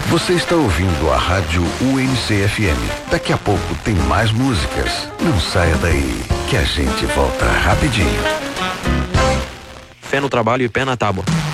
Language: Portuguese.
Você está ouvindo a Rádio UNC-FM. Daqui a pouco tem mais músicas. Não saia daí, que a gente volta rapidinho. Fé no trabalho e pé na tábua.